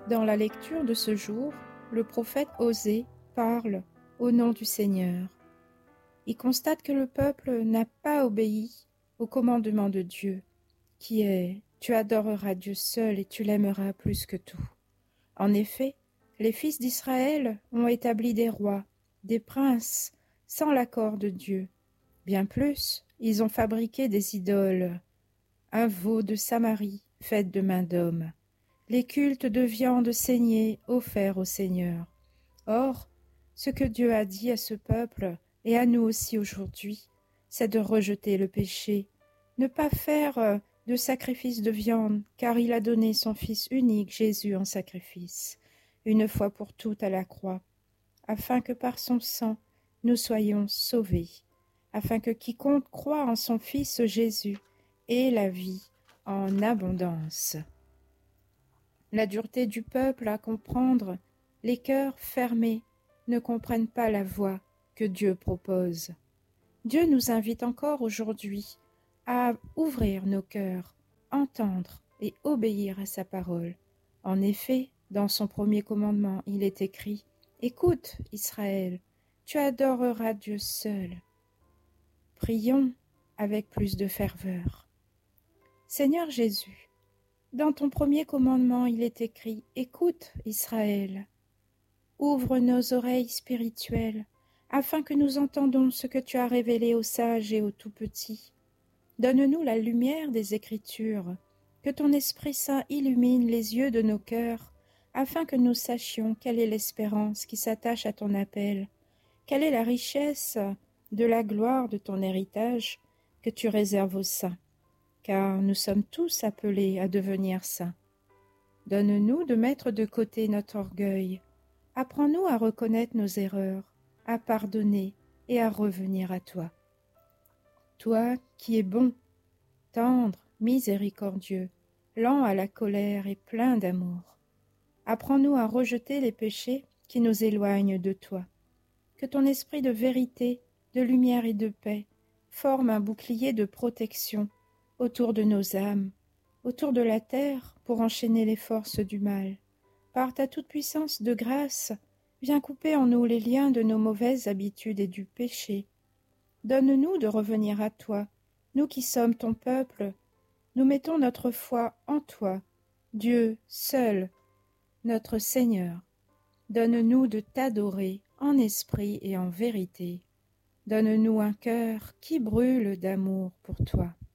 Dans la lecture de ce jour, le prophète Osée parle au nom du Seigneur. Il constate que le peuple n'a pas obéi au commandement de Dieu, qui est « Tu adoreras Dieu seul et tu l'aimeras plus que tout ». En effet, les fils d'Israël ont établi des rois, des princes, sans l'accord de Dieu. Bien plus, ils ont fabriqué des idoles, un veau de Samarie fait de main d'homme, les cultes de viande saignée offerts au Seigneur. Or, ce que Dieu a dit à ce peuple, et à nous aussi aujourd'hui, c'est de rejeter le péché, ne pas faire de sacrifice de viande, car il a donné son Fils unique, Jésus, en sacrifice, une fois pour toutes à la croix, afin que par son sang nous soyons sauvés, afin que quiconque croit en son Fils Jésus ait la vie en abondance. La dureté du peuple à comprendre, les cœurs fermés ne comprennent pas la voie que Dieu propose. Dieu nous invite encore aujourd'hui à ouvrir nos cœurs, entendre et obéir à sa parole. En effet, dans son premier commandement, il est écrit « Écoute, Israël, tu adoreras Dieu seul. » Prions avec plus de ferveur. Seigneur Jésus, dans ton premier commandement, il est écrit « Écoute, Israël. » Ouvre nos oreilles spirituelles, afin que nous entendons ce que tu as révélé aux sages et aux tout-petits. Donne-nous la lumière des Écritures, que ton Esprit Saint illumine les yeux de nos cœurs, afin que nous sachions quelle est l'espérance qui s'attache à ton appel, quelle est la richesse de la gloire de ton héritage que tu réserves aux saints, car nous sommes tous appelés à devenir saints. Donne-nous de mettre de côté notre orgueil. Apprends-nous à reconnaître nos erreurs, à pardonner et à revenir à toi. Toi qui es bon, tendre, miséricordieux, lent à la colère et plein d'amour. Apprends-nous à rejeter les péchés qui nous éloignent de toi. Que ton esprit de vérité, de lumière et de paix forme un bouclier de protection autour de nos âmes, autour de la terre pour enchaîner les forces du mal. Par ta toute-puissance de grâce, viens couper en nous les liens de nos mauvaises habitudes et du péché. Donne-nous de revenir à toi, nous qui sommes ton peuple. Nous mettons notre foi en toi, Dieu seul, notre Seigneur. Donne-nous de t'adorer en esprit et en vérité. Donne-nous un cœur qui brûle d'amour pour toi.